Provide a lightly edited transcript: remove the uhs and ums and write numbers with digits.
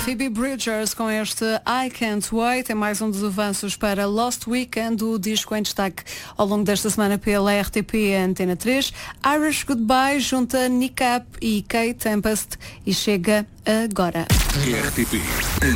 Phoebe Bridgers com este I Can't Wait, é mais um dos avanços para Lost Weekend, o disco em destaque ao longo desta semana pela RTP e Antena 3. Irish Goodbye junta Nick Up e Kate Tempest e chega agora. RTP